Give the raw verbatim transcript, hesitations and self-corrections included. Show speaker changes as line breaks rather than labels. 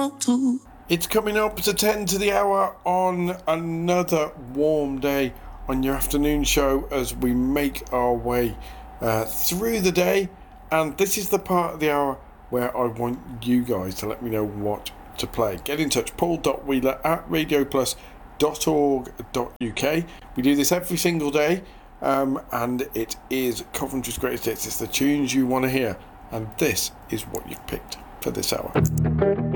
want to. It's coming up to ten to the hour on another warm day on your afternoon show as we make our way uh, through the day. And this is the part of the hour where I want you guys to let me know what to play. Get in touch, paul dot wheeler at radio plus dot org dot uk. We do this every single day, um, and it is Coventry's Greatest Hits. It's the tunes you want to hear, and this is what you've picked for this hour.